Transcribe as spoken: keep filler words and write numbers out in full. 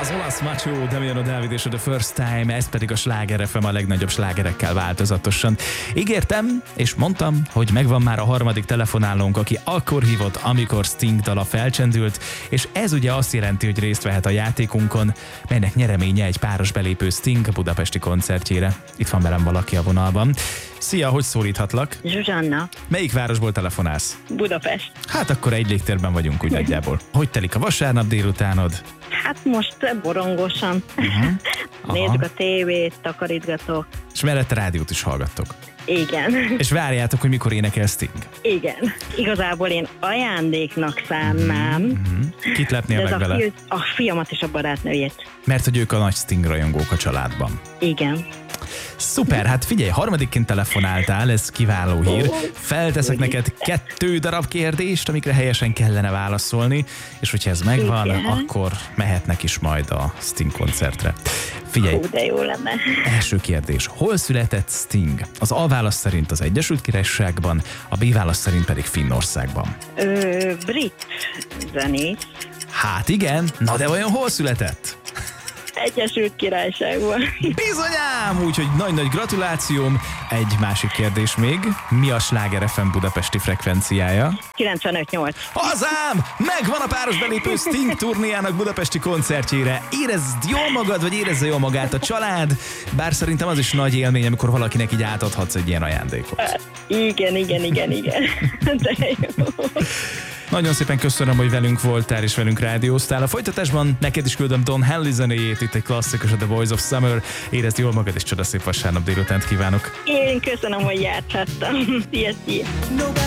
Az olasz Macho, Damiano David és a The First Time, ez pedig a Sláger ef em a legnagyobb slágerekkel változatosan. Ígértem, és mondtam, hogy megvan már a harmadik telefonálónk, aki akkor hívott, amikor Sting dala felcsendült, és ez ugye azt jelenti, hogy részt vehet a játékunkon, melynek nyereménye egy páros belépő Sting budapesti koncertjére. Itt van velem valaki a vonalban. Szia, hogy szólíthatlak? Zsuzsanna. Melyik városból telefonálsz? Budapest. Hát akkor egy légtérben vagyunk úgy nagyjából. Hogy telik a vasárnap délutánod? Hát most borongosan. Uh-huh. Nézzük a tévét, takarítgatok. És mellette rádiót is hallgattok. Igen. És várjátok, hogy mikor énekel Sting. Igen. Igazából én ajándéknak szánnám. Mm-hmm. Kit lepnél de meg ez vele? A, fiú, a fiamat és a barátnőjét. Mert hogy ők a nagy Sting rajongók a családban. Igen. Szuper, hát figyelj, harmadikként telefonáltál, ez kiváló hír. Felteszek neked kettő darab kérdést, amikre helyesen kellene válaszolni, és hogyha ez megvan, Igen. akkor mehetnek is majd a Sting koncertre. Figyelj, Hú, de jó lenne. első kérdés. Hol született Sting? Az A válasz szerint az Egyesült Királyságban, a B válasz szerint pedig Finnországban. Ö, brit zenész. Hát igen, na de vajon hol született? Egyesült Királyságban. Bizonyám! Úgyhogy nagy-nagy gratulációm. Egy másik kérdés még. Mi a Sláger ef em budapesti frekvenciája? kilencvenöt nyolc. Hazám! Megvan a páros belépő Sting turnéjának budapesti koncertjére. Érezd jól magad, vagy érezze jól magát a család? Bár szerintem az is nagy élmény, amikor valakinek így átadhatsz egy ilyen ajándékot. Igen, igen, igen, igen. De jó. Nagyon szépen köszönöm, hogy velünk voltál és velünk rádióztál. A folytatásban neked is küldöm Don Henley zenéjét, itt egy klasszikus, a The Boys of Summer. Érezd jól magad, és csodaszép vasárnap délutánt kívánok. Én köszönöm, hogy játszhattam. Szia, szia.